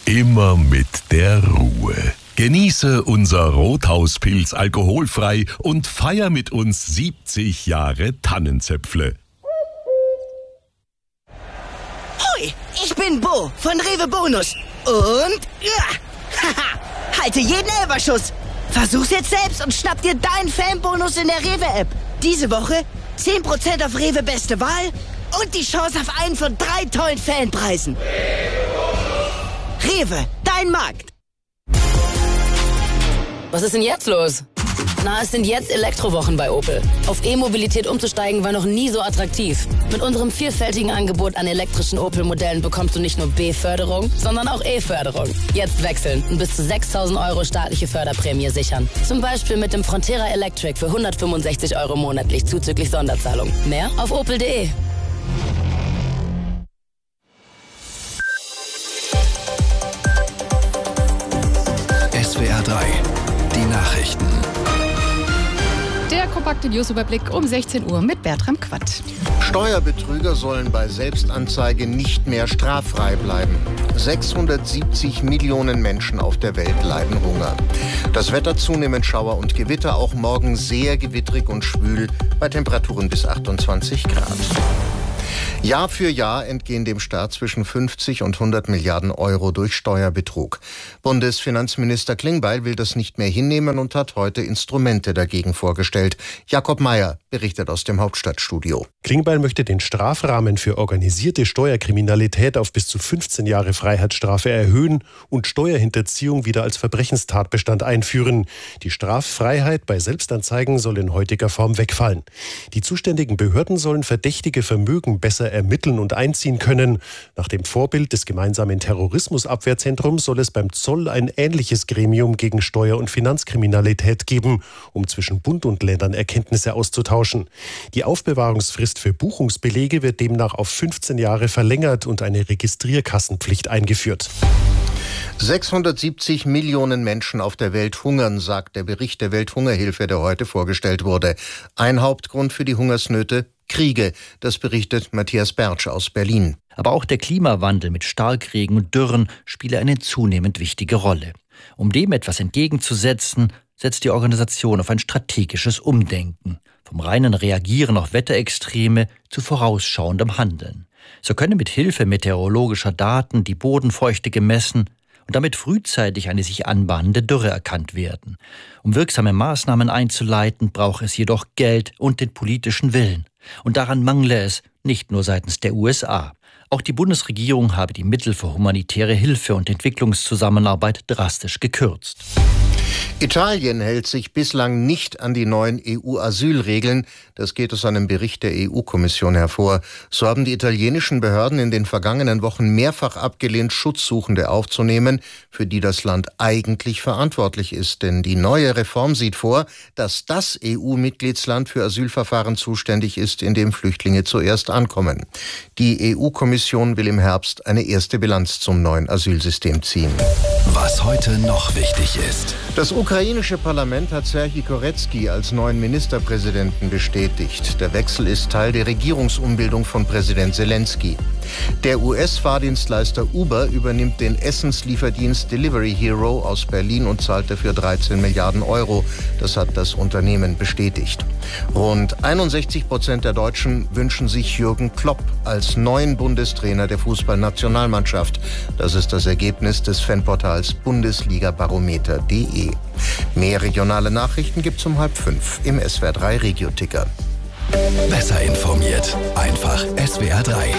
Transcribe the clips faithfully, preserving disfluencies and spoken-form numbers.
Immer mit der Ruhe. Genieße unser Rothauspilz alkoholfrei und feier mit uns siebzig Jahre Tannenzäpfle. Hoi, ich bin Bo von Rewe Bonus. Und ja, haha, halte jeden Elferschuss. Versuch's jetzt selbst und schnapp dir deinen Fanbonus in der Rewe-App. Diese Woche zehn Prozent auf Rewe Beste Wahl und die Chance auf einen von drei tollen Fanpreisen. Rewe, dein Markt. Was ist denn jetzt los? Na, es sind jetzt Elektrowochen bei Opel. Auf E-Mobilität umzusteigen war noch nie so attraktiv. Mit unserem vielfältigen Angebot an elektrischen Opel-Modellen bekommst du nicht nur B-Förderung, sondern auch E-Förderung. Jetzt wechseln und bis zu sechstausend Euro staatliche Förderprämie sichern. Zum Beispiel mit dem Frontera Electric für hundertfünfundsechzig Euro monatlich zuzüglich Sonderzahlung. Mehr auf opel punkt de. S W R drei, die Nachrichten. Der kompakte Newsüberblick um sechzehn Uhr mit Bertram Quatt. Steuerbetrüger sollen bei Selbstanzeige nicht mehr straffrei bleiben. sechshundertsiebzig Millionen Menschen auf der Welt leiden Hunger. Das Wetter zunehmend Schauer und Gewitter, auch morgen sehr gewittrig und schwül bei Temperaturen bis achtundzwanzig Grad. Jahr für Jahr entgehen dem Staat zwischen fünfzig und hundert Milliarden Euro durch Steuerbetrug. Bundesfinanzminister Klingbeil will das nicht mehr hinnehmen und hat heute Instrumente dagegen vorgestellt. Jakob Mayer berichtet aus dem Hauptstadtstudio. Klingbeil möchte den Strafrahmen für organisierte Steuerkriminalität auf bis zu fünfzehn Jahre Freiheitsstrafe erhöhen und Steuerhinterziehung wieder als Verbrechenstatbestand einführen. Die Straffreiheit bei Selbstanzeigen soll in heutiger Form wegfallen. Die zuständigen Behörden sollen verdächtige Vermögen besser ermitteln und einziehen können. Nach dem Vorbild des gemeinsamen Terrorismusabwehrzentrums soll es beim Zoll ein ähnliches Gremium gegen Steuer- und Finanzkriminalität geben, um zwischen Bund und Ländern Erkenntnisse auszutauschen. Die Aufbewahrungsfrist für Buchungsbelege wird demnach auf fünfzehn Jahre verlängert und eine Registrierkassenpflicht eingeführt. sechshundertsiebzig Millionen Menschen auf der Welt hungern, sagt der Bericht der Welthungerhilfe, der heute vorgestellt wurde. Ein Hauptgrund für die Hungersnöte: Kriege. Das berichtet Matthias Bertsch aus Berlin. Aber auch der Klimawandel mit Starkregen und Dürren spiele eine zunehmend wichtige Rolle. Um dem etwas entgegenzusetzen, setzt die Organisation auf ein strategisches Umdenken. Vom reinen Reagieren auf Wetterextreme zu vorausschauendem Handeln. So könne mit Hilfe meteorologischer Daten die Bodenfeuchte gemessen und damit frühzeitig eine sich anbahnende Dürre erkannt werden. Um wirksame Maßnahmen einzuleiten, braucht es jedoch Geld und den politischen Willen. Und daran mangle es nicht nur seitens der U S A. Auch die Bundesregierung habe die Mittel für humanitäre Hilfe und Entwicklungszusammenarbeit drastisch gekürzt. Italien hält sich bislang nicht an die neuen E U-Asylregeln. Das geht aus einem Bericht der E U-Kommission hervor. So haben die italienischen Behörden in den vergangenen Wochen mehrfach abgelehnt, Schutzsuchende aufzunehmen, für die das Land eigentlich verantwortlich ist. Denn die neue Reform sieht vor, dass das E U-Mitgliedsland für Asylverfahren zuständig ist, in dem Flüchtlinge zuerst ankommen. Die E U-Kommission will im Herbst eine erste Bilanz zum neuen Asylsystem ziehen. Was heute noch wichtig ist. Das ukrainische Parlament hat Serhij Koretski als neuen Ministerpräsidenten bestätigt. Der Wechsel ist Teil der Regierungsumbildung von Präsident Zelensky. Der U S-Fahrdienstleister Uber übernimmt den Essenslieferdienst Delivery Hero aus Berlin und zahlt dafür dreizehn Milliarden Euro. Das hat das Unternehmen bestätigt. Rund einundsechzig Prozent der Deutschen wünschen sich Jürgen Klopp als neuen Bundestrainer der Fußballnationalmannschaft. Das ist das Ergebnis des Fanportals Bundesliga-Barometer punkt de. Mehr regionale Nachrichten gibt's um halb fünf im S W R drei Regio-Ticker. Besser informiert. Einfach S W R drei.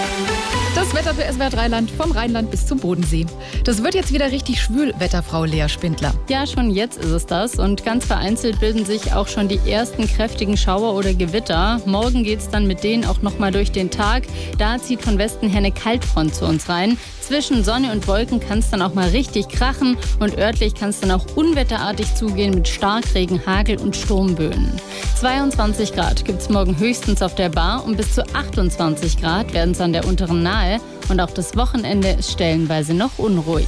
Das Wetter für S W R drei Land vom Rheinland bis zum Bodensee. Das wird jetzt wieder richtig schwül, Wetterfrau Lea Spindler. Ja, schon jetzt ist es das. Und ganz vereinzelt bilden sich auch schon die ersten kräftigen Schauer oder Gewitter. Morgen geht es dann mit denen auch nochmal durch den Tag. Da zieht von Westen her eine Kaltfront zu uns rein. Zwischen Sonne und Wolken kann es dann auch mal richtig krachen. Und örtlich kann es dann auch unwetterartig zugehen mit Starkregen, Hagel und Sturmböen. zweiundzwanzig Grad gibt es morgen höchstens auf der Bar und bis zu achtundzwanzig Grad werden es an der unteren Nahe. Und auch das Wochenende ist stellenweise noch unruhig.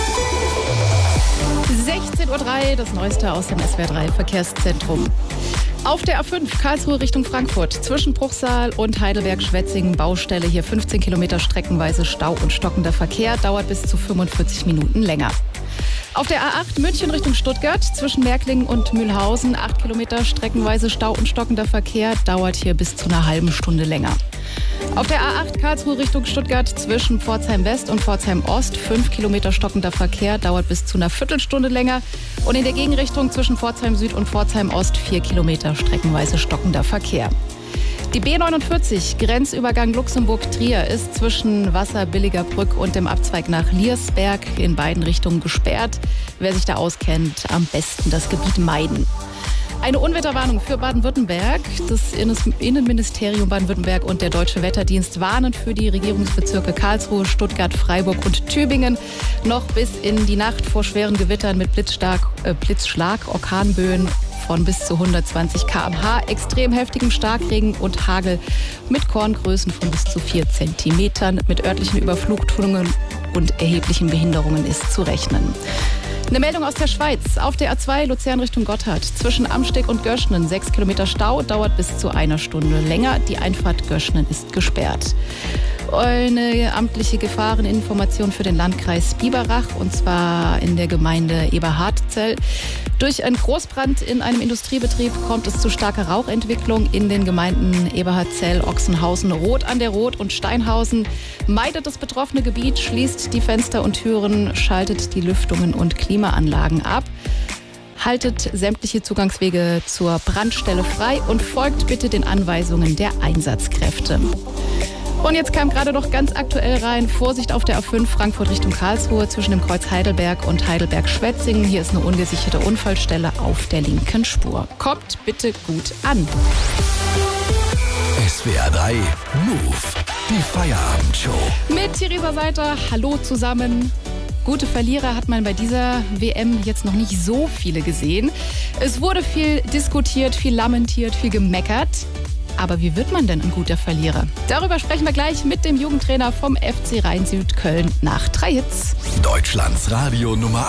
sechzehn Uhr drei, das Neueste aus dem S W R drei Verkehrszentrum. Auf der A fünf Karlsruhe Richtung Frankfurt zwischen Bruchsal und Heidelberg-Schwetzingen Baustelle. Hier fünfzehn Kilometer streckenweise Stau und stockender Verkehr. Dauert bis zu fünfundvierzig Minuten länger. Auf der A acht München Richtung Stuttgart zwischen Märklingen und Mühlhausen. acht Kilometer streckenweise Stau und stockender Verkehr. Dauert hier bis zu einer halben Stunde länger. Auf der A acht Karlsruhe Richtung Stuttgart zwischen Pforzheim West und Pforzheim Ost. fünf Kilometer stockender Verkehr. Dauert bis zu einer Viertelstunde länger. Und in der Gegenrichtung zwischen Pforzheim Süd und Pforzheim Ost. vier Kilometer streckenweise stockender Verkehr. Die B neunundvierzig, Grenzübergang Luxemburg-Trier, ist zwischen Wasserbilliger-Brück und dem Abzweig nach Liersberg in beiden Richtungen gesperrt. Wer sich da auskennt, am besten das Gebiet meiden. Eine Unwetterwarnung für Baden-Württemberg. Das Innenministerium Baden-Württemberg und der Deutsche Wetterdienst warnen für die Regierungsbezirke Karlsruhe, Stuttgart, Freiburg und Tübingen noch bis in die Nacht vor schweren Gewittern mit Blitzstark, äh, Blitzschlag, Orkanböen von bis zu hundertzwanzig Kilometer pro Stunde, extrem heftigem Starkregen und Hagel mit Korngrößen von bis zu vier Zentimetern. Mit örtlichen Überflutungen und erheblichen Behinderungen ist zu rechnen. Eine Meldung aus der Schweiz. Auf der A zwei Luzern Richtung Gotthard zwischen Amsteg und Göschnen sechs Kilometer Stau, dauert bis zu einer Stunde länger. Die Einfahrt Göschnen ist gesperrt. Eine amtliche Gefahreninformation für den Landkreis Biberach, und zwar in der Gemeinde Eberhardzell. Durch einen Großbrand in einem Industriebetrieb kommt es zu starker Rauchentwicklung in den Gemeinden Eberhardzell, Ochsenhausen, Roth an der Roth und Steinhausen. Meidet das betroffene Gebiet, schließt die Fenster und Türen, schaltet die Lüftungen und Klimaanlagen ab. Haltet sämtliche Zugangswege zur Brandstelle frei und folgt bitte den Anweisungen der Einsatzkräfte. Und jetzt kam gerade noch ganz aktuell rein, Vorsicht auf der A fünf Frankfurt Richtung Karlsruhe zwischen dem Kreuz Heidelberg und Heidelberg-Schwetzingen. Hier ist eine ungesicherte Unfallstelle auf der linken Spur. Kommt bitte gut an. S W R drei Move, die Feierabendshow. Mit Theresa Seiter, hallo zusammen. Gute Verlierer hat man bei dieser W M jetzt noch nicht so viele gesehen. Es wurde viel diskutiert, viel lamentiert, viel gemeckert. Aber wie wird man denn ein guter Verlierer? Darüber sprechen wir gleich mit dem Jugendtrainer vom F C Rhein-Süd Köln nach drei Hits. Deutschlands Radio Nummer